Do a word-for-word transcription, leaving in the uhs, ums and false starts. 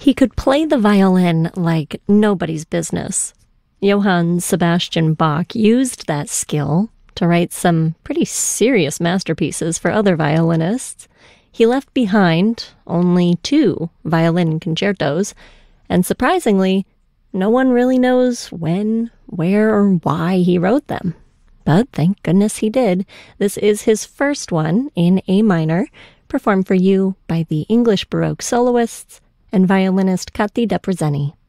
He could play the violin like nobody's business. Johann Sebastian Bach used that skill to write some pretty serious masterpieces for other violinists. He left behind only two violin concertos, and surprisingly, no one really knows when, where, or why he wrote them. But thank goodness he did. This is his first one in A minor, performed for you by the English Baroque soloists and violinist Kati Deprezeni.